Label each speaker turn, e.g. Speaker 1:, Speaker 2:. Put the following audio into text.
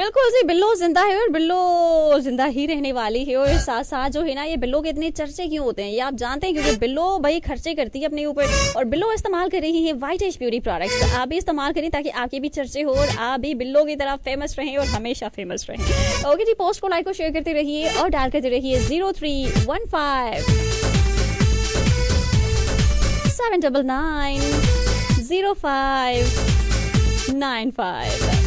Speaker 1: बिल्कुल जी, बिल्लो जिंदा है और बिल्लो जिंदा ही रहने वाली है। और साथ साथ जो है ना, ये बिल्लो के इतने चर्चे क्यों होते हैं ये आप जानते हैं? क्योंकि बिल्लो भाई खर्चे करती है अपने ऊपर, और बिल्लो इस्तेमाल कर रही है वाइट एज ब्यूटी प्रोडक्ट्स। आप भी इस्तेमाल करें ताकि आपके भी चर्चे हो और आप भी बिल्लो की तरह फेमस रहें और हमेशा फेमस रहें। ओके जी, पोस्ट को लाइक और शेयर करते रहिए और डाल करते रहिए 0315 799 0595।